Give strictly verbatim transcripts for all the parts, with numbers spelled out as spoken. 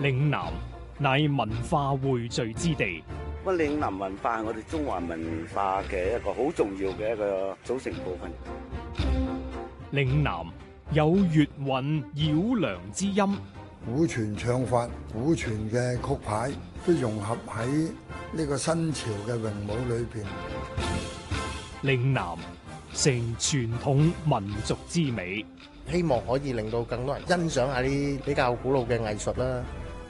嶺南乃文化匯聚之地。 咁嶺南文化係我哋中華文化嘅一個好重要嘅一個組成部分。 嶺南有粵韻繞梁之音， 古傳唱法、古傳嘅曲牌都融合喺呢個新潮嘅詠舞裏邊。 嶺南成傳統民族之美， 希望可以令到更多人欣賞下啲比較古老嘅藝術啦。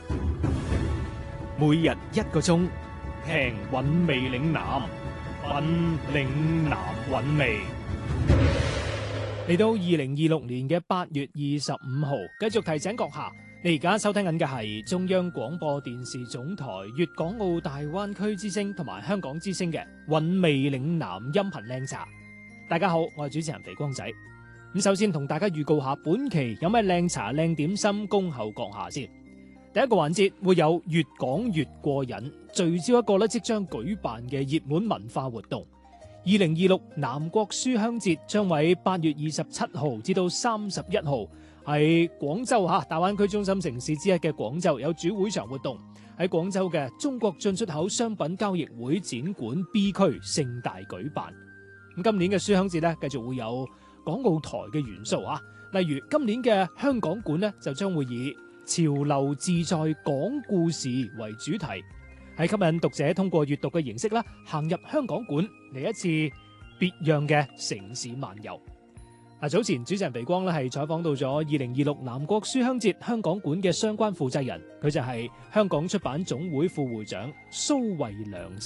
每日一個鐘，聽韻味嶺南，品嶺南韻味。嚟到二零二六年嘅八月二十五號，繼續提醒閣下，你而家收聽緊嘅係中央廣播電視總台粵港澳大灣區之聲同埋香港之聲嘅韻味嶺南音頻靚茶。大家好，我係主持人肥光仔。咁首先同大家預告下本期有咩靚茶靚點心恭候閣下先。第一個環節會有越講越過癮，聚焦一個咧即將舉辦嘅熱門文化活動。二零二六南國書香節將喺八月二十七號至到三十一號喺廣州吓大灣區中心城市之一嘅廣州有主會場活動，喺廣州嘅中國進出口商品交易會展館 B 區盛大舉辦。咁今年嘅書香節咧繼續會有港澳台嘅元素啊，例如今年嘅香港館咧就將會以潮流自在講故事為主題，係吸引讀者通過閱讀嘅形式啦，行入香港館嚟一次別樣嘅城市漫遊。啊，早前主持人肥光咧係採訪到咗二零二六南國書香節香港館嘅相關負責人，佢就係香港出版總會副會長蘇慧良。